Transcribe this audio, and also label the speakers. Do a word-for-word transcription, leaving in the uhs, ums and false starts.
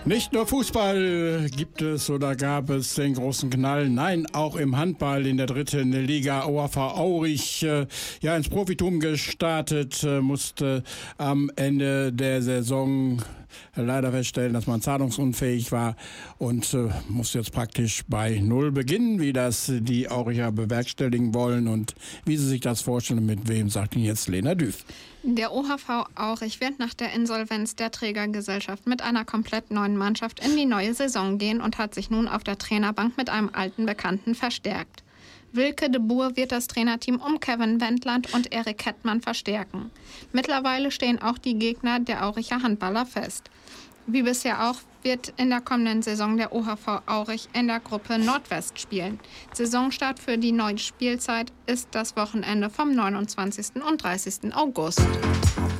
Speaker 1: Nicht nur Fußball gibt es oder gab es den großen Knall, nein, auch im Handball in der dritten Liga. O H V Aurich, äh, ja, ins Profitum gestartet, äh, musste am Ende der Saison leider feststellen, dass man zahlungsunfähig war und äh, muss jetzt praktisch bei Null beginnen, wie das die Auricher bewerkstelligen wollen und wie sie sich das vorstellen, mit wem, sagt Ihnen jetzt Lena Düff.
Speaker 2: Der O H V Aurich wird nach der Insolvenz der Trägergesellschaft mit einer komplett neuen Mannschaft in die neue Saison gehen und hat sich nun auf der Trainerbank mit einem alten Bekannten verstärkt. Wilke de Boer wird das Trainerteam um Kevin Wendland und Erik Kettmann verstärken. Mittlerweile stehen auch die Gegner der Auricher Handballer fest. Wie bisher auch wird in der kommenden Saison der O H V Aurich in der Gruppe Nordwest spielen. Saisonstart für die neue Spielzeit ist das Wochenende vom neunundzwanzigsten und dreißigsten August.